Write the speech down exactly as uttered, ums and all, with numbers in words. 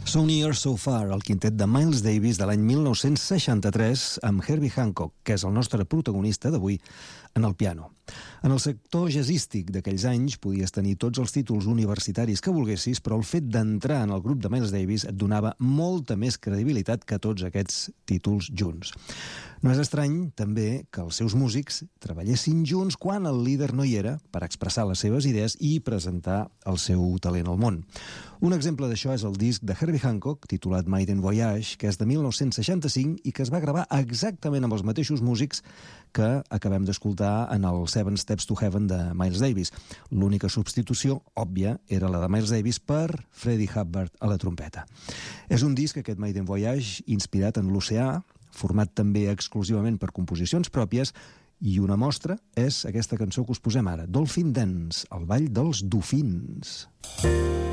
So Near, So Far, el quintet de Miles Davis de l'any mil nou-cents seixanta-tres amb Herbie Hancock, que és el nostre protagonista d'avui, en el piano. En el sector jazzístic d'aquells anys podies tenir tots els títols universitaris que volguessis, però el fet d'entrar en el grup de Miles Davis et donava molta més credibilitat que tots aquests títols junts. No és estrany, també, que els seus músics treballessin junts quan el líder no hi era per expressar les seves idees i presentar el seu talent al món. Un exemple d'això és el disc de Herbie Hancock, titulat Maiden Voyage, que és de mil nou-cents seixanta-cinc i que es va gravar exactament amb els mateixos músics que acabem d'escoltar en el Seven Steps to Heaven de Miles Davis. L'única substitució, òbvia, era la de Miles Davis per Freddie Hubbard a la trompeta. És un disc, aquest Maiden Voyage, inspirat en l'oceà, format també exclusivament per composicions pròpies, i una mostra és aquesta cançó que us posem ara, Dolphin Dance, el ball dels dofins.